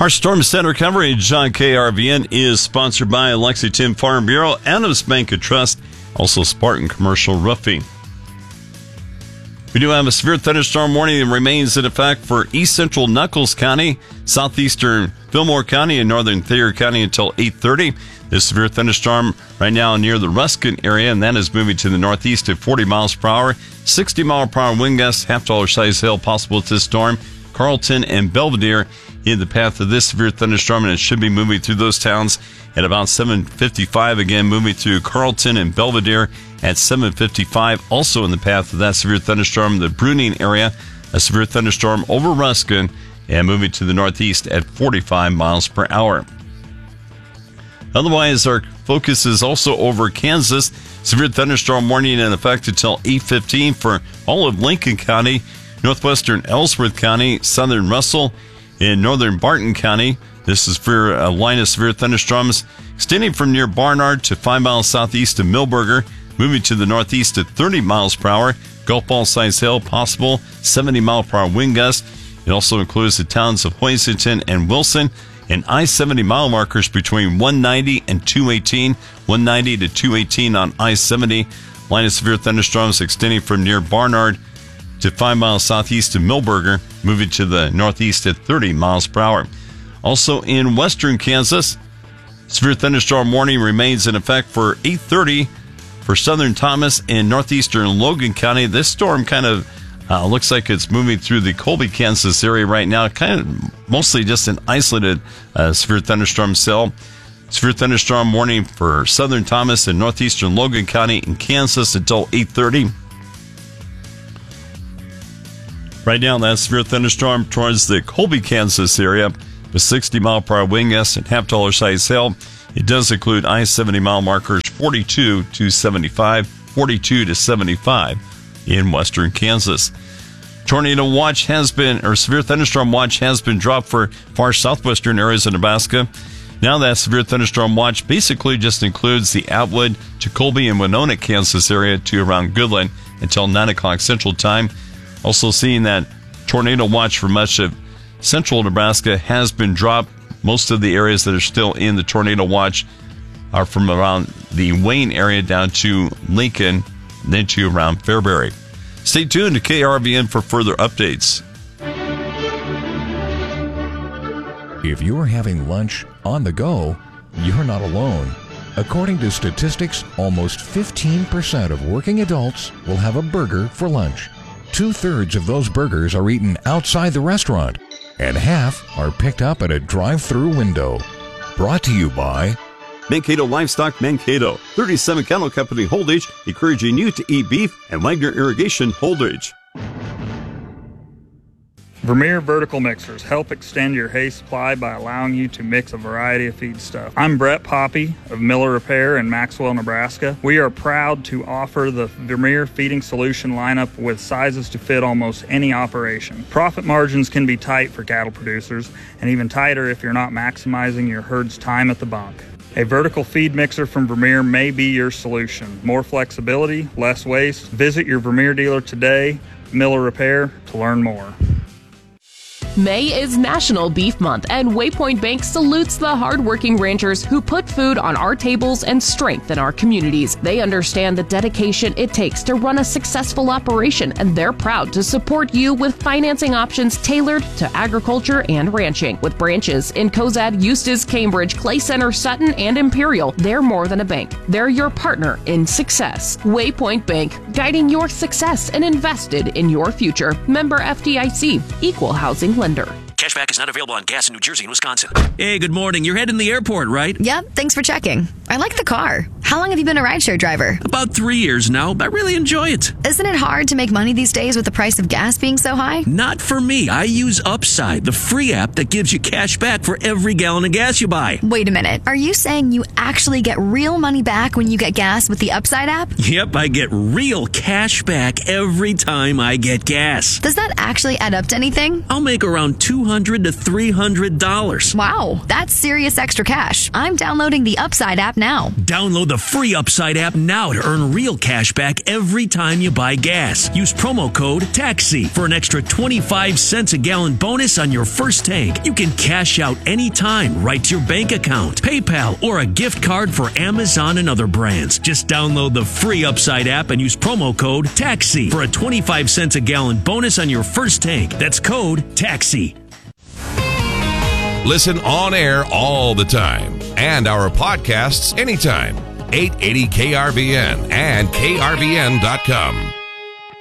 Our Storm Center coverage on KRVN is sponsored by Lexington Farm Bureau, Adams Bank and Trust, also Spartan Commercial Roofing. We do have a severe thunderstorm warning that remains in effect for east central Nuckolls County, southeastern Fillmore County, and northern Thayer County until 8:30. This severe thunderstorm right now near the Ruskin area, and that is moving to the northeast at 40 miles per hour. 60 mile per hour wind gusts, half-dollar size hail possible with this storm. Carlton and Belvedere in the path of this severe thunderstorm, and it should be moving through those towns at about 7:55. Again, moving through Carlton and Belvedere at 7:55. Also in the path of that severe thunderstorm, the Bruning area, a severe thunderstorm over Ruskin, and moving to the northeast at 45 miles per hour. Otherwise, our focus is also over Kansas. Severe thunderstorm warning in effect until 8:15 for all of Lincoln County, northwestern Ellsworth County, southern Russell, and northern Barton County. This is for a line of severe thunderstorms extending from near Barnard to 5 miles southeast of Millburger, moving to the northeast at 30 miles per hour. Golf ball size hail possible, 70 mile per hour wind gust. It also includes the towns of Hoisington and Wilson, and I-70 mile markers between 190 and 218, 190 to 218 on I-70. Line of severe thunderstorms extending from near Barnard to 5 miles southeast of Millburger, moving to the northeast at 30 miles per hour. Also in western Kansas, severe thunderstorm warning remains in effect for 8:30 for southern Thomas and northeastern Logan County. This storm kind of looks like it's moving through the Colby, Kansas area right now. Kind of mostly just an isolated severe thunderstorm cell. Severe thunderstorm warning for southern Thomas and northeastern Logan County in Kansas until 8:30. Right now, that severe thunderstorm towards the Colby, Kansas area with 60 mile per hour wind gusts and half-dollar size hail. It does include I-70 mile markers 42 to 75, 42 to 75 in western Kansas. Tornado watch severe thunderstorm watch has been dropped for far southwestern areas of Nebraska. Now that severe thunderstorm watch basically just includes the Atwood to Colby and Winona, Kansas area to around Goodland until 9 o'clock Central Time. Also seeing that tornado watch for much of central Nebraska has been dropped. Most of the areas that are still in the tornado watch are from around the Wayne area down to Lincoln, then to around Fairbury. Stay tuned to KRVN for further updates. If you're having lunch on the go, you're not alone. According to statistics, almost 15% of working adults will have a burger for lunch. 2/3 of those burgers are eaten outside the restaurant, and half are picked up at a drive-through window. Brought to you by Mankato Livestock Mankato, 37 Cattle Company Holdage, encouraging you to eat beef, and Wagner Irrigation Holdage. Vermeer Vertical Mixers help extend your hay supply by allowing you to mix a variety of feedstuff. I'm Brett Poppy of Miller Repair in Maxwell, Nebraska. We are proud to offer the Vermeer feeding solution lineup with sizes to fit almost any operation. Profit margins can be tight for cattle producers, and even tighter if you're not maximizing your herd's time at the bunk. A vertical feed mixer from Vermeer may be your solution. More flexibility, less waste. Visit your Vermeer dealer today, Miller Repair, to learn more. May is National Beef Month, and Waypoint Bank salutes the hardworking ranchers who put food on our tables and strengthen our communities. They understand the dedication it takes to run a successful operation, and they're proud to support you with financing options tailored to agriculture and ranching. With branches in Cozad, Eustis, Cambridge, Clay Center, Sutton, and Imperial, they're more than a bank. They're your partner in success. Waypoint Bank, guiding your success and invested in your future. Member FDIC, Equal Housing Lender. Cashback is not available on gas in New Jersey and Wisconsin. Hey, good morning. You're heading to the airport, right? Yep, thanks for checking. I like the car. How long have you been a rideshare driver? About 3 years now. I really enjoy it. Isn't it hard to make money these days with the price of gas being so high? Not for me. I use Upside, the free app that gives you cash back for every gallon of gas you buy. Wait a minute. Are you saying you actually get real money back when you get gas with the Upside app? Yep, I get real cash back every time I get gas. Does that actually add up to anything? I'll make around $200 to $300. Wow, that's serious extra cash. I'm downloading the Upside app now. Download the the free Upside app now to earn real cash back every time you buy gas. Use promo code TAXI for an extra 25 cents a gallon bonus on your first tank. You can cash out anytime right to your bank account, PayPal, or a gift card for Amazon and other brands. Just download the free Upside app and use promo code TAXI for a 25 cents a gallon bonus on your first tank. That's code TAXI. Listen on air all the time and our podcasts anytime. 880 KRBN and KRBN.com.